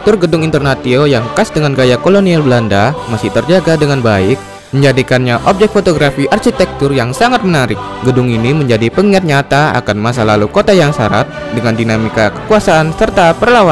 Arsitektur gedung Internatio yang khas dengan gaya kolonial Belanda masih terjaga dengan baik, menjadikannya objek fotografi arsitektur yang sangat menarik. Gedung ini menjadi pengingat nyata akan masa lalu kota yang syarat dengan dinamika kekuasaan serta perlawanan.